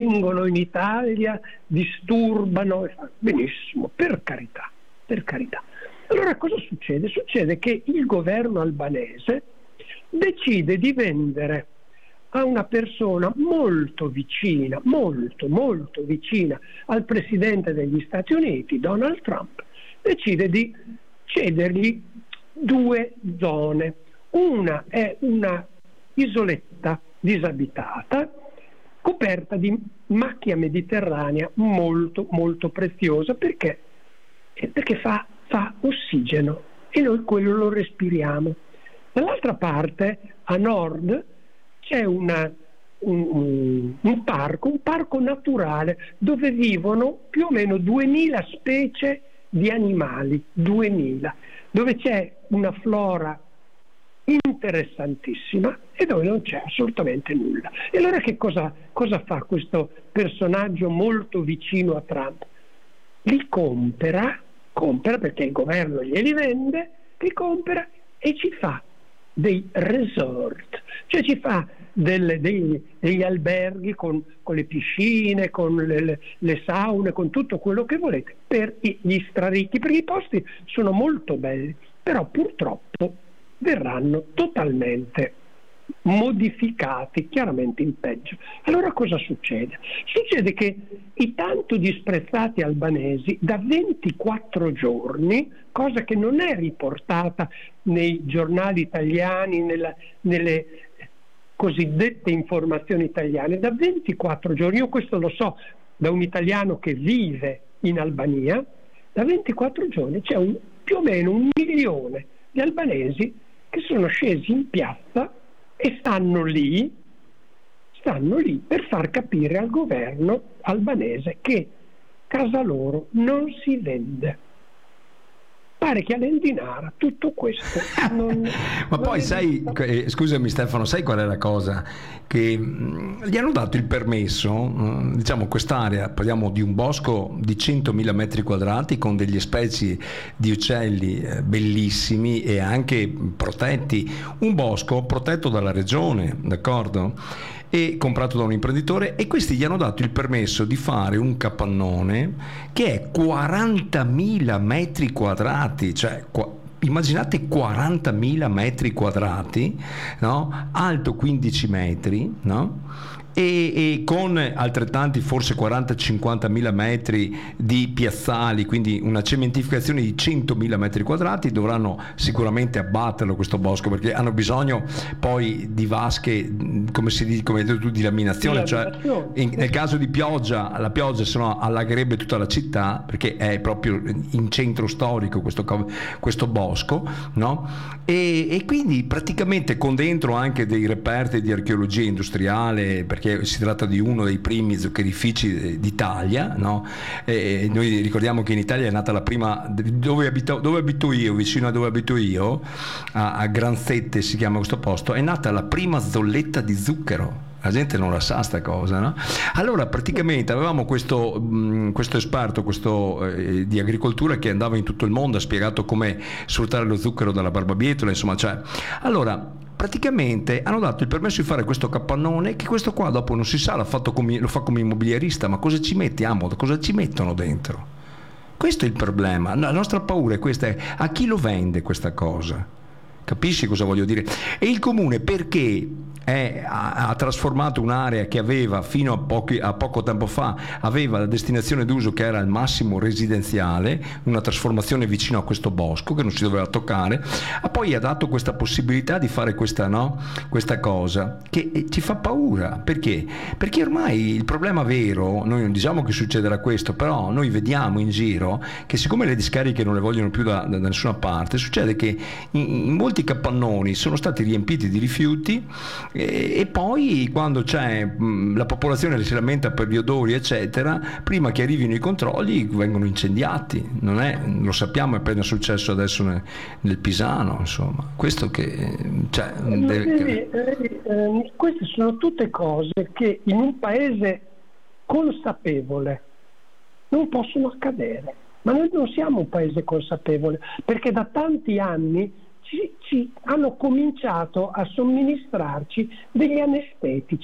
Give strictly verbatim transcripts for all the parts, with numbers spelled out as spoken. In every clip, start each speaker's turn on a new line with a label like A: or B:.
A: vengono in Italia, disturbano, benissimo, per carità, per carità. Allora cosa succede? Succede che il governo albanese decide di vendere a una persona molto vicina, molto, molto vicina al presidente degli Stati Uniti, Donald Trump, decide di cedergli due zone. Una è una isoletta disabitata, coperta di macchia mediterranea molto, molto preziosa, perché, perché fa, fa ossigeno e noi quello lo respiriamo. Dall'altra parte, a nord, c'è una, un, un, un parco, un parco naturale dove vivono più o meno duemila specie di animali, duemila, dove c'è una flora interessantissima e dove non c'è assolutamente nulla. E allora che cosa, cosa fa questo personaggio molto vicino a Trump? Li compra, compra perché il governo glieli vende, li compra e ci fa dei resort, cioè ci fa delle, dei, degli alberghi con, con le piscine, con le, le, le saune, con tutto quello che volete per gli straricchi, perché i posti sono molto belli, però purtroppo verranno totalmente modificati, chiaramente in peggio. Allora cosa succede? Succede che i tanto disprezzati albanesi da ventiquattro giorni, cosa che non è riportata nei giornali italiani, nella, nelle cosiddette informazioni italiane, da ventiquattro giorni, io questo lo so da un italiano che vive in Albania, da ventiquattro giorni c'è un, più o meno un milione di albanesi che sono scesi in piazza e stanno lì, stanno lì per far capire al governo albanese che casa loro non si vende. Pare che all'Endinara tutto questo non,
B: ma
A: non
B: poi sai,
A: esista.
B: eh, scusami Stefano, sai qual è la cosa? Che mh, gli hanno dato il permesso, mh, diciamo quest'area, parliamo di un bosco di centomila metri quadrati con delle specie di uccelli eh, bellissimi e anche protetti, un bosco protetto dalla regione, d'accordo? E comprato da un imprenditore, e questi gli hanno dato il permesso di fare un capannone che è quarantamila metri quadrati, cioè qua, immaginate quarantamila metri quadrati, no? Alto quindici metri, no? E, e con altrettanti forse quaranta cinquantamila metri di piazzali, quindi una cementificazione di centomila metri quadrati. Dovranno sicuramente abbatterlo questo bosco, perché hanno bisogno poi di vasche, come si dice, come tu, di laminazione, cioè in, nel caso di pioggia, la pioggia se no allagherebbe tutta la città, perché è proprio in centro storico questo, questo bosco, no? E, e quindi praticamente con dentro anche dei reperti di archeologia industriale, perché si tratta di uno dei primi zuccherifici d'Italia, no? E noi ricordiamo che in Italia è nata la prima, dove abito, dove abito io, vicino a dove abito io, a, a Granzette si chiama questo posto, è nata la prima zolletta di zucchero. La gente non la sa sta cosa, no? Allora praticamente avevamo questo, mh, questo esperto questo, eh, di agricoltura che andava in tutto il mondo, ha spiegato come sfruttare lo zucchero dalla barbabietola, insomma, cioè, allora praticamente hanno dato il permesso di fare questo capannone, che questo qua dopo non si sa, l'ha fatto come, lo fa come immobiliarista, ma cosa ci mettiamo? Cosa ci mettono dentro? Questo è il problema, la nostra paura è questa, è a chi lo vende questa cosa? Capisci cosa voglio dire? E il comune perché è, ha, ha trasformato un'area che aveva fino a, pochi, a poco tempo fa aveva la destinazione d'uso che era al massimo residenziale, una trasformazione vicino a questo bosco che non si doveva toccare, ha poi ha dato questa possibilità di fare questa, no? Questa cosa che ci fa paura. Perché? Perché ormai il problema vero, noi non diciamo che succederà questo, però noi vediamo in giro che siccome le discariche non le vogliono più da, da nessuna parte, succede che in, in molti capannoni sono stati riempiti di rifiuti e, e poi quando c'è mh, la popolazione si lamenta per gli odori eccetera, prima che arrivino i controlli vengono incendiati. Non è, lo sappiamo, è appena successo adesso nel, nel Pisano, insomma, questo che cioè, deve...
A: vedi, vedi, eh, queste sono tutte cose che in un paese consapevole non possono accadere, ma noi non siamo un paese consapevole, perché da tanti anni Ci, ci hanno cominciato a somministrarci degli anestetici,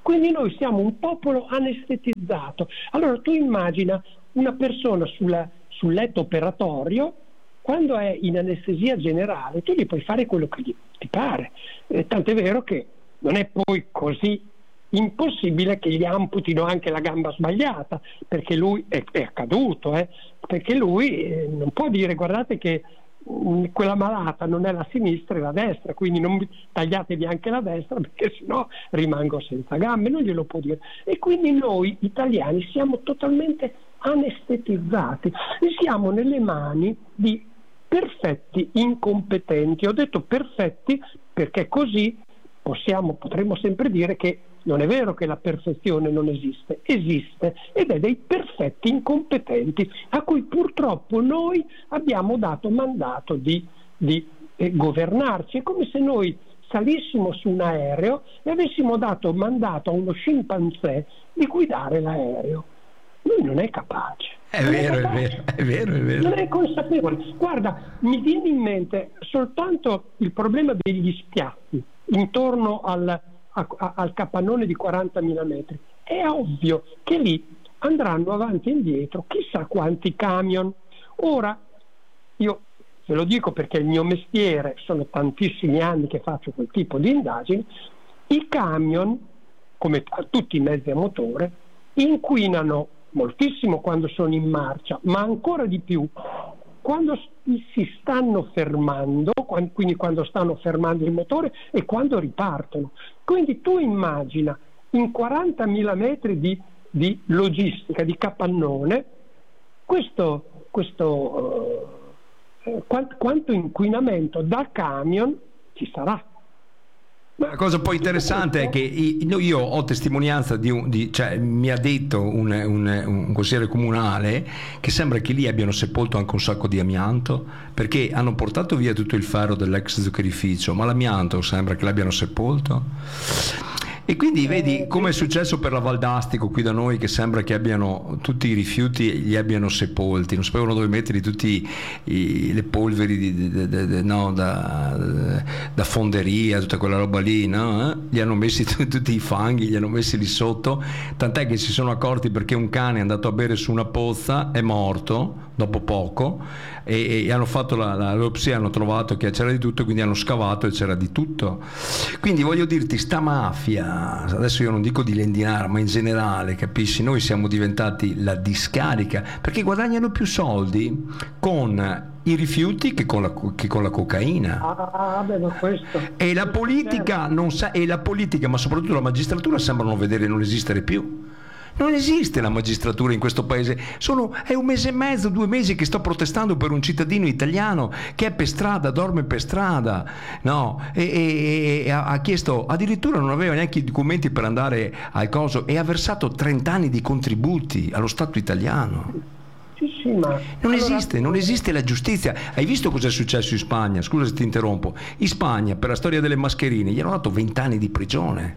A: Quindi noi siamo un popolo anestetizzato. Allora tu immagina una persona sulla, sul letto operatorio, quando è in anestesia generale, tu gli puoi fare quello che gli, ti pare. Eh, tant'è vero che non è poi così impossibile che gli amputino anche la gamba sbagliata, perché lui è, è accaduto, eh, perché lui eh, non può dire guardate che mh, quella malata non è la sinistra, è la destra, quindi non tagliatevi anche la destra perché sennò rimango senza gambe, non glielo può dire. E quindi noi italiani siamo totalmente anestetizzati e siamo nelle mani di perfetti incompetenti. Ho detto perfetti perché così possiamo, potremmo sempre dire che non è vero che la perfezione non esiste, esiste ed è dei perfetti incompetenti a cui purtroppo noi abbiamo dato mandato di, di eh, governarci. È come se noi salissimo su un aereo e avessimo dato mandato a uno scimpanzé di guidare l'aereo. Lui non è capace.
B: È vero, è, è vero, è vero, è vero.
A: Non è consapevole. Guarda, mi viene in mente soltanto il problema degli spiazzi intorno al, a, a, al capannone di quarantamila metri. È ovvio che lì andranno avanti e indietro chissà quanti camion. Ora, io ve lo dico perché il mio mestiere, sono tantissimi anni che faccio quel tipo di indagini, i camion, come tutti i mezzi a motore, inquinano moltissimo quando sono in marcia, ma ancora di più quando si stanno fermando, quindi quando stanno fermando il motore e quando ripartono. Quindi tu immagina in quarantamila metri di, di logistica, di capannone, questo, questo uh, quanto, quanto inquinamento da camion ci sarà.
B: La cosa poi interessante è che io ho testimonianza di, un, di cioè mi ha detto un, un, un consigliere comunale che sembra che lì abbiano sepolto anche un sacco di amianto, perché hanno portato via tutto il ferro dell'ex zuccherificio, ma l'amianto sembra che l'abbiano sepolto. E quindi vedi come è successo per la Valdastico qui da noi, che sembra che abbiano tutti i rifiuti li abbiano sepolti, non sapevano dove mettere tutte le polveri di, di, di, di, no, da, da fonderia, tutta quella roba lì, no? Eh? Li hanno messi tutti i fanghi, li hanno messi lì sotto, tant'è che si sono accorti perché un cane è andato a bere su una pozza, è morto dopo poco e, e hanno fatto la, la, l'autopsia, hanno trovato che c'era di tutto, quindi hanno scavato e c'era di tutto. Quindi voglio dirti, sta mafia, adesso io non dico di Lendinara ma in generale, capisci, noi siamo diventati la discarica, perché guadagnano più soldi con i rifiuti che con la, che con la cocaina.
A: Ah, beh, ma questo,
B: e la politica non sa, e la politica ma soprattutto la magistratura sembrano vedere non esistere più. Non esiste la magistratura in questo paese. Sono, è un mese e mezzo, due mesi che sto protestando per un cittadino italiano che è per strada, dorme per strada, no? E, e, e ha chiesto, addirittura non aveva neanche i documenti per andare al coso e ha versato trenta anni di contributi allo Stato italiano.
A: Sì, sì, ma
B: non
A: allora... esiste,
B: non esiste la giustizia. Hai visto cosa è successo in Spagna? Scusa se ti interrompo. In Spagna, per la storia delle mascherine, gli hanno dato venti anni di prigione.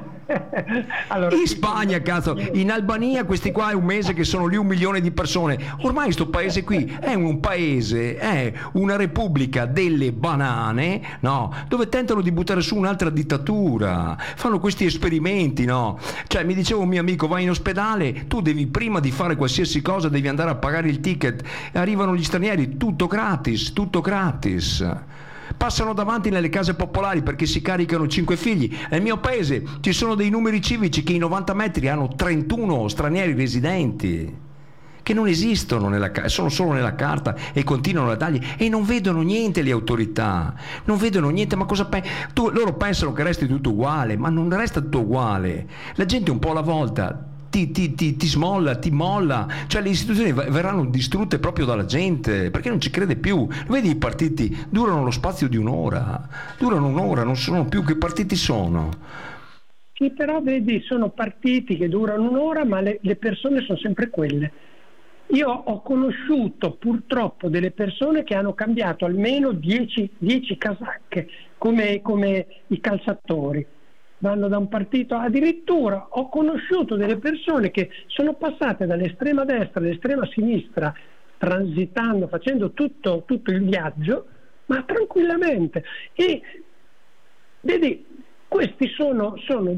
B: Allora, in Spagna, cazzo, in Albania questi qua è un mese che sono lì un milione di persone. Ormai sto paese qui è un paese, è una repubblica delle banane, no? Dove tentano di buttare su un'altra dittatura, fanno questi esperimenti, no? Cioè mi diceva un mio amico, vai in ospedale, tu devi prima di fare qualsiasi cosa devi andare a pagare il ticket, arrivano gli stranieri, tutto gratis, tutto gratis. Passano davanti nelle case popolari perché si caricano cinque figli. Nel mio paese ci sono dei numeri civici che in novanta metri hanno trentuno stranieri residenti che non esistono, nella, sono solo nella carta e continuano a dargli e non vedono niente le autorità, non vedono niente. Ma cosa pe- tu, loro pensano che resti tutto uguale, ma non resta tutto uguale. La gente un po' alla volta Ti, ti, ti, ti smolla, ti molla, cioè le istituzioni verranno distrutte proprio dalla gente perché non ci crede più. Vedi, i partiti durano lo spazio di un'ora, durano un'ora, non sono più. Che partiti sono?
A: Sì, però vedi, sono partiti che durano un'ora, ma le, le persone sono sempre quelle. Io ho conosciuto purtroppo delle persone che hanno cambiato almeno dieci casacche, come, come i calciatori. Vanno da un partito, addirittura ho conosciuto delle persone che sono passate dall'estrema destra all'estrema sinistra, transitando, facendo tutto, tutto il viaggio, ma tranquillamente. E vedi, questi sono, sono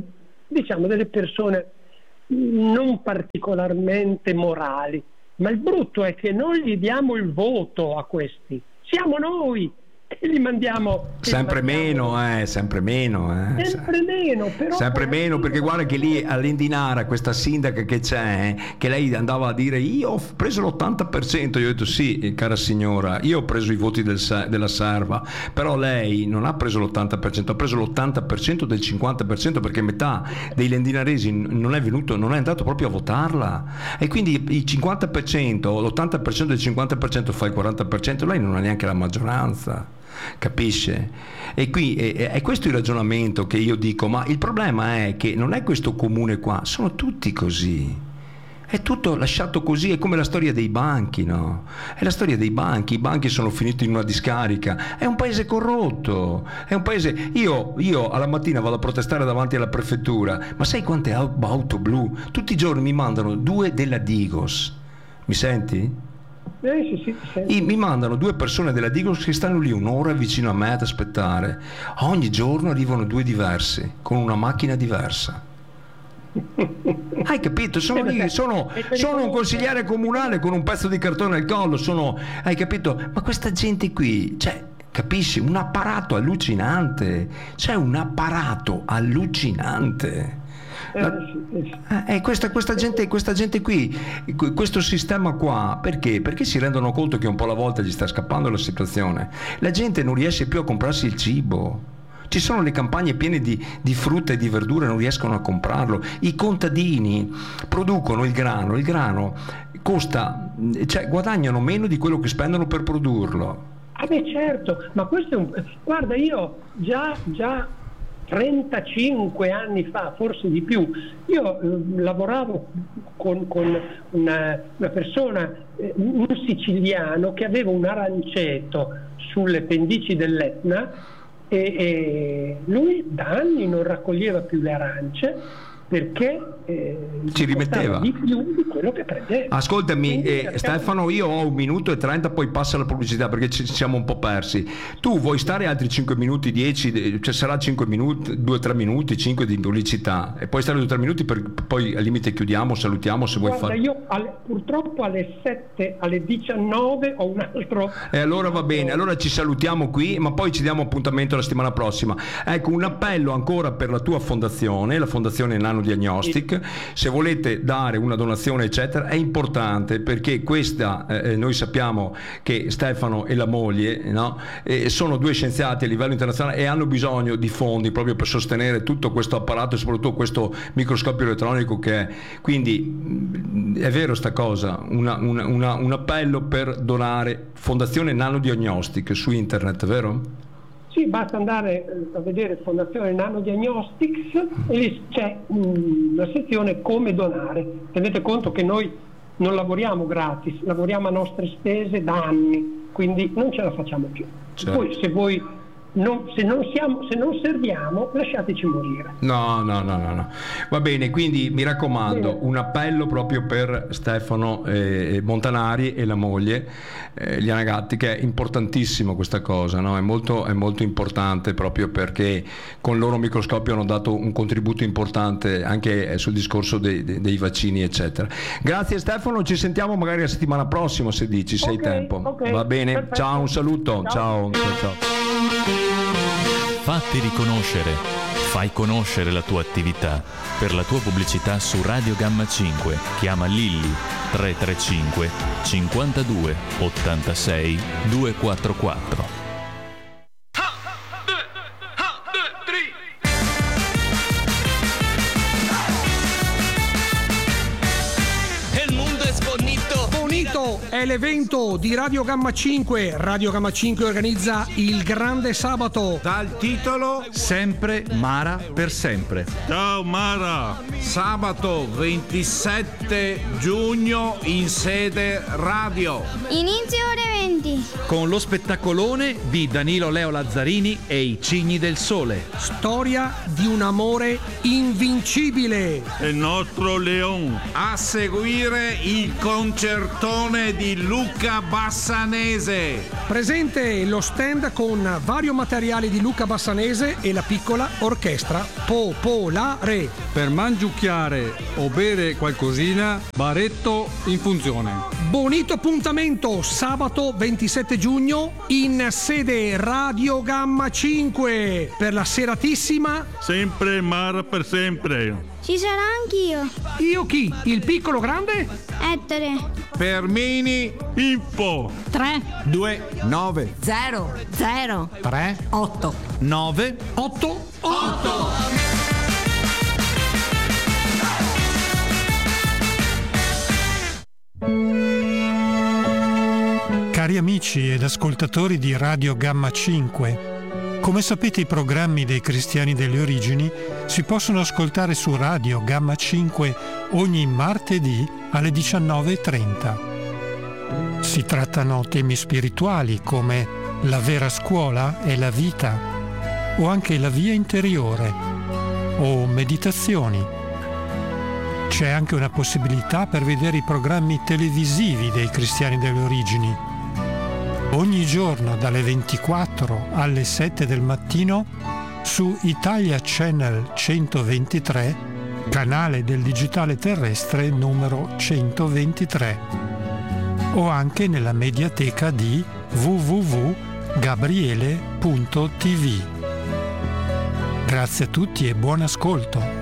A: diciamo delle persone non particolarmente morali, ma il brutto è che noi gli diamo il voto a questi, siamo noi e li mandiamo
B: sempre
A: li mandiamo,
B: meno eh, sempre meno eh.
A: sempre meno però
B: sempre meno, perché guarda che lì all'Indinara questa sindaca che c'è, che lei andava a dire io ho preso l'ottanta per cento, io ho detto sì cara signora, io ho preso i voti del, della serva, però lei non ha preso l'ottanta per cento, ha preso l'ottanta per cento del cinquanta per cento, perché metà dei lendinaresi non è venuto, non è andato proprio a votarla, e quindi il cinquanta per cento, l'ottanta per cento del cinquanta per cento fa il quaranta per cento, lei non ha neanche la maggioranza. Capisce? E qui è, è questo il ragionamento che io dico, ma il problema è che non è questo comune qua, sono tutti così, è tutto lasciato così, è come la storia dei banchi, no? È la storia dei banchi, i banchi sono finiti in una discarica, è un paese corrotto, è un paese, io, io alla mattina vado a protestare davanti alla prefettura, ma sai quante auto blu? Tutti i giorni mi mandano due della Digos, mi senti?
A: Eh, sì, sì, sì.
B: Mi mandano due persone della Digos che stanno lì un'ora vicino a me ad aspettare. Ogni giorno arrivano due diversi con una macchina diversa. Hai capito? Sono, lì, sono, sono un consigliere comunale con un pezzo di cartone al collo. Sono, hai capito? Ma questa gente qui, cioè, capisci? Un apparato allucinante. C'è un apparato allucinante. La, eh, questa, questa, gente, questa gente qui, questo sistema qua, perché? Perché si rendono conto che un po' alla volta gli sta scappando la situazione. La gente non riesce più a comprarsi il cibo. Ci sono le campagne piene di, di frutta e di verdura, non riescono a comprarlo. I contadini producono il grano, il grano costa, cioè guadagnano meno di quello che spendono per produrlo.
A: Ah beh certo, ma questo è un... Guarda, io già... già trentacinque anni fa, forse di più, io eh, lavoravo con, con una, una persona, eh, un siciliano che aveva un aranceto sulle pendici dell'Etna e, e lui da anni non raccoglieva più le arance perché eh,
B: ci rimetteva
A: di più di quello che prendeva.
B: Ascoltami eh, Stefano, io ho un minuto e trenta, poi passa la pubblicità perché ci siamo un po' persi. Tu vuoi stare altri cinque minuti, dieci, cioè sarà cinque minuti, due tre minuti, cinque di pubblicità e poi stare due tre minuti per poi al limite chiudiamo, salutiamo se vuoi fare.
A: Io alle, purtroppo alle sette, alle diciannove ho un altro.
B: E allora va bene, allora ci salutiamo qui, ma poi ci diamo appuntamento la settimana prossima. Ecco, un appello ancora per la tua fondazione, la Fondazione Nano Diagnostic, se volete dare una donazione eccetera è importante perché questa eh, noi sappiamo che Stefano e la moglie, no, eh, sono due scienziati a livello internazionale e hanno bisogno di fondi proprio per sostenere tutto questo apparato e soprattutto questo microscopio elettronico che è, quindi mh, è vero sta cosa, una, una, una, un appello per donare Fondazione Nano Diagnostic su internet, vero?
A: Sì, basta andare a vedere Fondazione Nano Diagnostics e lì c'è una sezione come donare. Tenete conto che noi non lavoriamo gratis, lavoriamo a nostre spese da anni, quindi non ce la facciamo più. Certo. Poi se voi non, se, non siamo, se non serviamo, lasciateci morire.
B: No, no, no, no, no. Va bene, quindi mi raccomando, bene. Un appello proprio per Stefano eh, Montanari e la moglie, eh, Liana Gatti, che è importantissimo questa cosa, no? È molto, è molto importante proprio perché con il loro microscopio hanno dato un contributo importante anche sul discorso dei, dei, dei vaccini, eccetera. Grazie Stefano, ci sentiamo magari la settimana prossima se dici, se hai okay, tempo. Okay. Va bene, perfetto. Ciao, un saluto, ciao, ciao, ciao. ciao.
C: Fatti riconoscere, fai conoscere la tua attività. Per la tua pubblicità su Radio Gamma cinque chiama Lilli tre tre cinque cinquantadue ottantasei duecentoquarantaquattro.
D: È l'evento di Radio Gamma cinque. Radio Gamma cinque organizza il Grande Sabato
E: dal titolo
D: Sempre Mara per sempre.
E: Ciao Mara! Sabato ventisette giugno in sede radio.
F: Inizio ore venti.
D: Con lo spettacolone di Danilo Leo Lazzarini e i Cigni del Sole. Storia di un amore invincibile.
E: Il nostro Leon. A seguire il concertone nome di Luca Bassanese.
D: Presente lo stand con vario materiale di Luca Bassanese e la piccola orchestra popolare.
G: Per mangiucchiare o bere qualcosina, baretto in funzione.
D: Bonito appuntamento sabato ventisette giugno in sede Radio Gamma cinque per la seratissima
H: Sempre Mara per sempre.
F: Ci sarà anch'io.
D: Io chi? Il piccolo grande?
F: Ettore.
E: Fermini.
H: Info
I: tre
E: due nove
I: zero zero
E: tre
I: otto
E: nove
D: otto otto.
J: Cari amici ed ascoltatori di Radio Gamma cinque, come sapete i programmi dei Cristiani delle Origini si possono ascoltare su Radio Gamma cinque ogni martedì alle diciannove e trenta. Si trattano temi spirituali come la vera scuola e la vita, o anche la via interiore, o meditazioni. C'è anche una possibilità per vedere i programmi televisivi dei Cristiani delle Origini. Ogni giorno dalle ventiquattro alle sette del mattino su Italia Channel centoventitré, canale del digitale terrestre numero centoventitré, o anche nella mediateca di w w w punto gabriele punto t v. Grazie a tutti e buon ascolto.